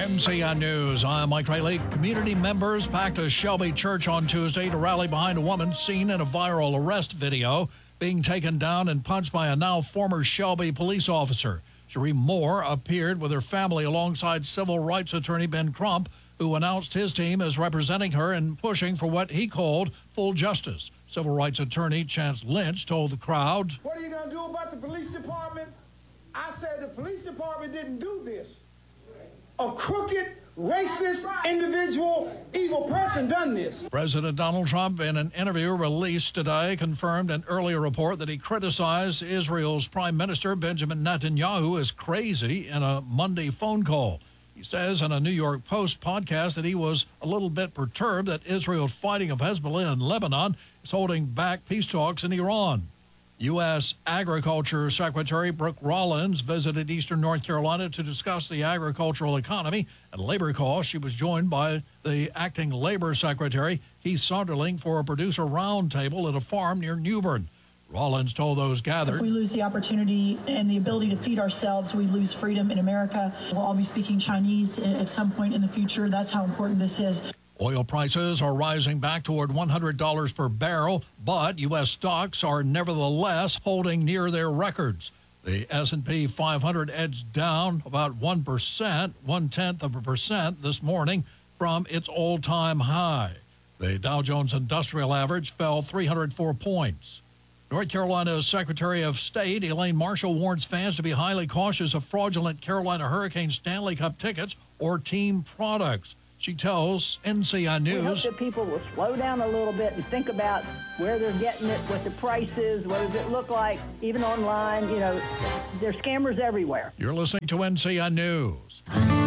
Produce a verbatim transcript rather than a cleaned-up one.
M C N News, I'm Mike Rayleigh. Community members packed a Shelby church on Tuesday to rally behind a woman seen in a viral arrest video being taken down and punched by a now former Shelby police officer. Cherie Moore appeared with her family alongside civil rights attorney Ben Crump, who announced his team is representing her and pushing for what he called full justice. Civil rights attorney Chance Lynch told the crowd, "What are you going to do about the police department?" I said the police department didn't do this. A crooked, racist, individual, evil person done this. President Donald Trump, in an interview released today, confirmed an earlier report that he criticized Israel's Prime Minister Benjamin Netanyahu as crazy in a Monday phone call. He says in a New York Post podcast that he was a little bit perturbed that Israel's fighting of Hezbollah in Lebanon is holding back peace talks in Iran. U S. Agriculture Secretary Brooke Rollins visited eastern North Carolina to discuss the agricultural economy and labor costs. She was joined by the acting labor secretary, Keith Sonderling, for a producer roundtable at a farm near Newbern. Rollins told those gathered, "If we lose the opportunity and the ability to feed ourselves, we lose freedom in America. We'll all be speaking Chinese at some point in the future. That's how important this is." Oil prices are rising back toward one hundred dollars per barrel, but U S stocks are nevertheless holding near their records. The S and P five hundred edged down about one percent, one-tenth of a percent this morning from its all-time high. The Dow Jones Industrial Average fell three hundred four points. North Carolina's Secretary of State Elaine Marshall warns fans to be highly cautious of fraudulent Carolina Hurricane Stanley Cup tickets or team products. She tells N C I News, "We hope that people will slow down a little bit and think about where they're getting it, what the price is, what does it look like, even online. You know, there's scammers everywhere." You're listening to N C I News.